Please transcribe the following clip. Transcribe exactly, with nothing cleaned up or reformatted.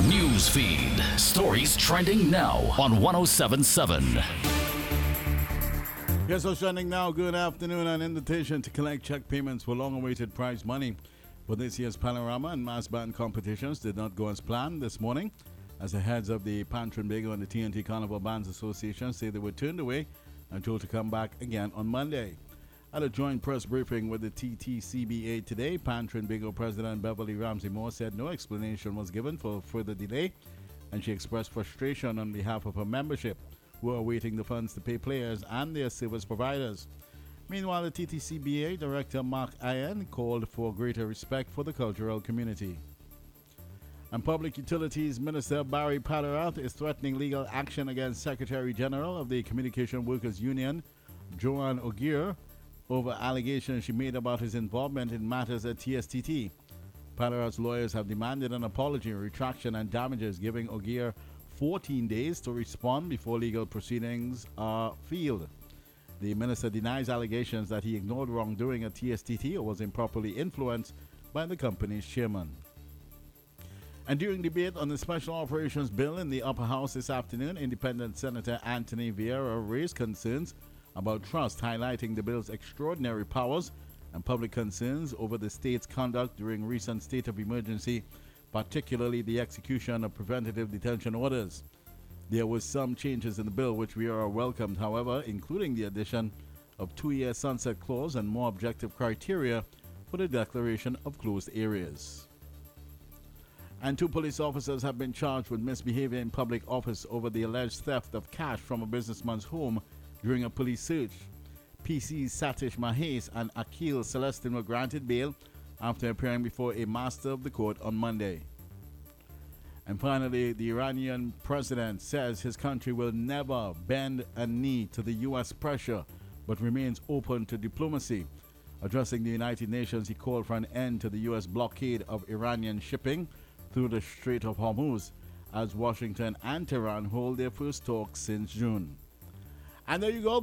News feed. Stories trending now on one oh seven point seven. Yes, what's trending now? Good afternoon. An invitation to collect check payments for long-awaited prize money for this year's Panorama and Mass Band competitions did not go as planned this morning, as the heads of the Pantry Big and the T N T Carnival Bands Association say they were turned away and told to come back again on Monday. At a joint press briefing with the T T C B A today, Pantry Bigo President Beverly Ramsey Moore said no explanation was given for further delay, and she expressed frustration on behalf of her membership, who are awaiting the funds to pay players and their service providers. Meanwhile, the T T C B A Director Mark Ian called for greater respect for the cultural community. And Public Utilities Minister Barry Patterath is threatening legal action against Secretary General of the Communication Workers Union, Joanne Ogier, over allegations she made about his involvement in matters at T S T T. Patterath's lawyers have demanded an apology, retraction, and damages, giving Ogier fourteen days to respond before legal proceedings are filed. The minister denies allegations that he ignored wrongdoing at T S T T or was improperly influenced by the company's chairman. And during debate on the Special Operations Bill in the Upper House this afternoon, Independent Senator Anthony Vieira raised concerns about trust, highlighting the bill's extraordinary powers and public concerns over the state's conduct during recent state of emergency, particularly the execution of preventative detention orders. There were some changes in the bill which Vieira welcomed, however, including the addition of two-year sunset clause and more objective criteria for the declaration of closed areas. And two police officers have been charged with misbehavior in public office over the alleged theft of cash from a businessman's home during a police search. P Cs Satish Mahes and Akil Celestin were granted bail after appearing before a master of the court on Monday. And finally, the Iranian president says his country will never bend a knee to the U S pressure, but remains open to diplomacy. Addressing the United Nations, he called for an end to the U S blockade of Iranian shipping through the Strait of Hormuz, as Washington and Tehran hold their first talks since June. And there you go.